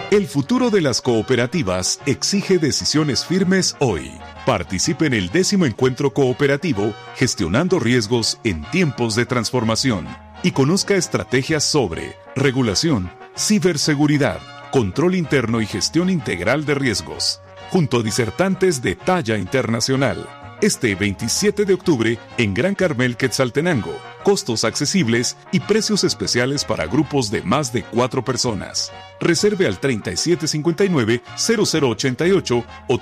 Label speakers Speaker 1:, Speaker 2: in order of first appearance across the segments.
Speaker 1: El futuro de las cooperativas exige decisiones firmes hoy. Participe en el 10º encuentro cooperativo Gestionando Riesgos en Tiempos de Transformación y conozca estrategias sobre regulación, ciberseguridad, control interno y gestión integral de riesgos, junto a disertantes de talla internacional. Este 27 de octubre en Gran Carmel, Quetzaltenango. Costos accesibles y precios especiales para grupos de más de 4 personas. Reserve al 3759-0088 o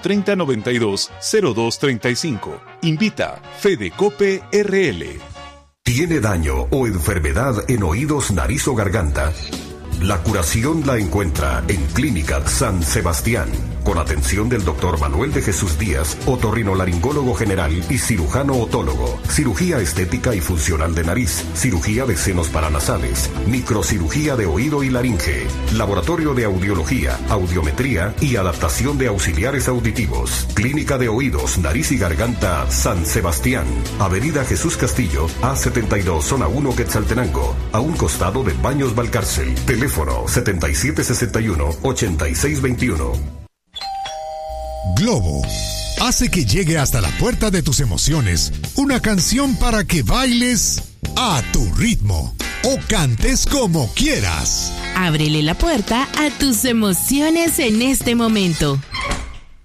Speaker 1: 3092-0235. Invita Fedecope RL.
Speaker 2: ¿Tiene daño o enfermedad en oídos, nariz o garganta? La curación la encuentra en Clínica San Sebastián, con atención del Dr. Manuel de Jesús Díaz, otorrinolaringólogo general y cirujano otólogo, cirugía estética y funcional de nariz, cirugía de senos paranasales, microcirugía de oído y laringe, laboratorio de audiología, audiometría y adaptación de auxiliares auditivos. Clínica de Oídos, Nariz y Garganta San Sebastián, Avenida Jesús Castillo, A72, Zona 1, Quetzaltenango, a un costado de Baños Valcárcel. Teléfono 7761-8621.
Speaker 3: Globo hace que llegue hasta la puerta de tus emociones una canción para que bailes a tu ritmo o cantes como quieras.
Speaker 4: Ábrele la puerta a tus emociones en este momento.